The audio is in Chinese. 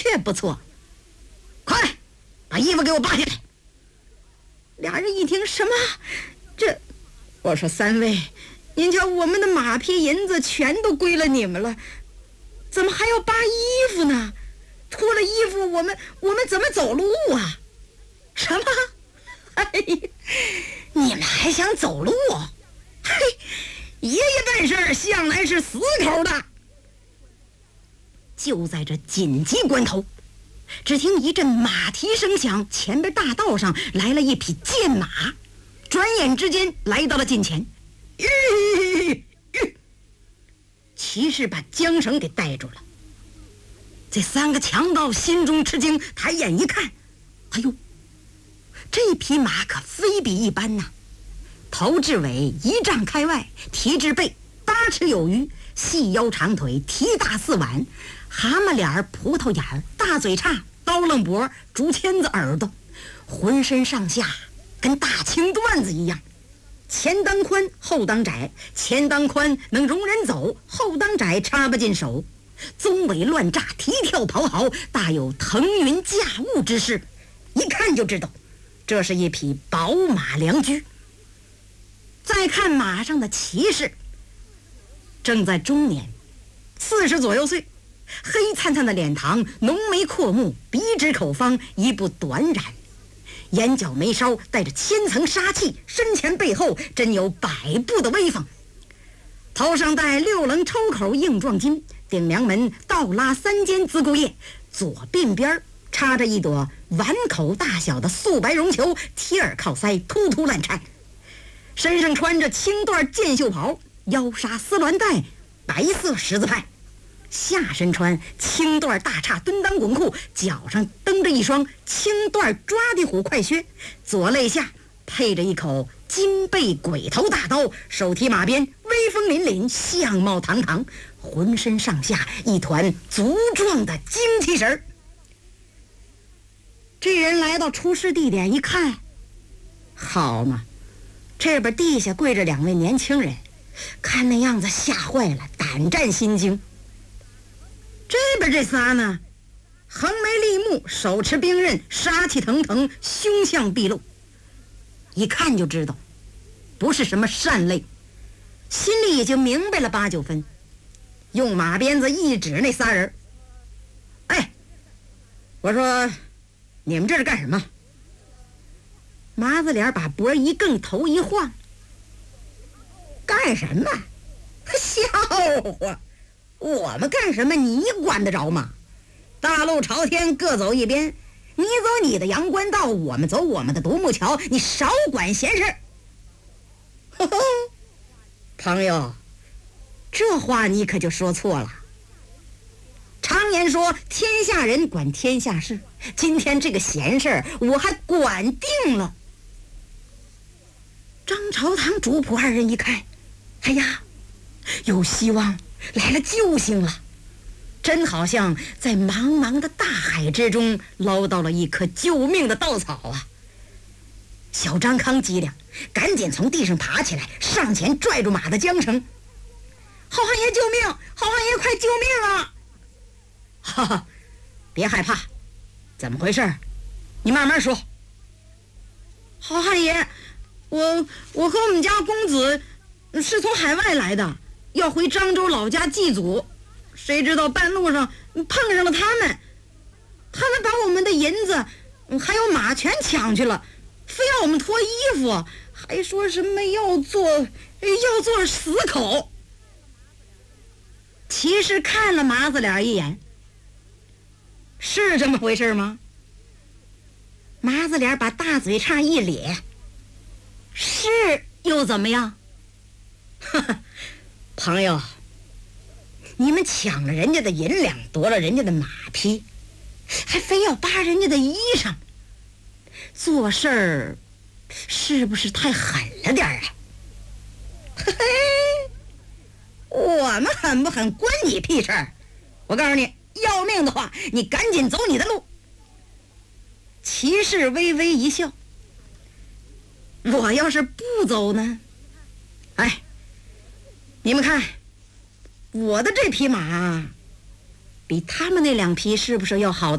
确不错。快把衣服给我扒下来。俩人一听，什么？我说三位，您瞧我们的马匹银子全都归了你们了，怎么还要扒衣服呢？脱了衣服我们怎么走路啊？什么？哎呀，你们还想走路啊？嘿，爷爷办事向来是死口的。就在这紧急关头，只听一阵马蹄声响，前边大道上来了一匹健马，转眼之间来到了近前。骑士把缰绳给带住了。这三个强盗心中吃惊，抬眼一看，哎呦，这匹马可非比一般呐！头至尾1丈开外，蹄至背8尺有余，细腰长腿，蹄大似碗，蛤蟆脸，葡萄眼，大嘴叉，刀楞脖，竹签子耳朵，浑身上下跟大青段子一样。前当宽后当窄，前当宽能容人走，后当窄插不进手，鬃尾乱炸，蹄跳跑好，大有腾云驾雾之势，一看就知道这是一匹宝马良驹。再看马上的骑士，正在中年，40左右岁，黑灿灿的脸庞，浓眉阔目，鼻直口方，一部短髯，眼角眉梢带着千层杀气，身前背后真有100步的威风。头上戴6棱抽口硬壮金，顶梁门倒拉3尖子固叶，左鬓边插着一朵碗口大小的素白绒球，贴耳靠腮，突突乱颤。身上穿着青缎箭袖袍，腰纱丝鸾带，白色十字派，下身穿青缎大叉蹲裆滚裤，脚上蹬着一双青缎抓地虎快靴，左肋下配着一口金背鬼头大刀，手提马鞭，威风凛凛，相貌堂堂，浑身上下一团足壮的精气神。这人来到出事地点一看，好嘛，这边地下跪着2位年轻人，看那样子吓坏了，胆战心惊。这边这仨呢，横眉立目，手持兵刃，杀气腾腾，凶相毕露，一看就知道不是什么善类，心里已经明白了8、9分，用马鞭子一指那仨人，哎，我说你们这是干什么？麻子脸把脖一更，头一晃，干什么？笑话，我们干什么你管得着吗？大路朝天，各走一边，你走你的阳关道，我们走我们的独木桥，你少管闲事。呵呵，朋友，这话你可就说错了。常言说天下人管天下事，今天这个闲事我还管定了。张朝堂主仆2人一看，哎呀，有希望，来了救星了，真好像在茫茫的大海之中捞到了一颗救命的稻草啊！小张康机灵，赶紧从地上爬起来，上前拽住马的缰绳。好汉爷救命！好汉爷快救命啊！哈哈，别害怕，怎么回事？你慢慢说。好汉爷，我和我们家公子是从海外来的，要回漳州老家祭祖，谁知道半路上碰上了他们把我们的银子还有马全抢去了，非要我们脱衣服，还说什么要做死口。骑士看了麻子脸一眼，是这么回事吗？麻子脸把大嘴叉一咧，是又怎么样？哈哈，朋友，你们抢了人家的银两，夺了人家的马匹，还非要扒人家的衣裳，做事儿是不是太狠了点啊？嘿嘿，我们狠不狠关你屁事儿！我告诉你，要命的话，你赶紧走你的路。骑士微微一笑，我要是不走呢？哎，你们看，我的这匹马比他们那2匹是不是要好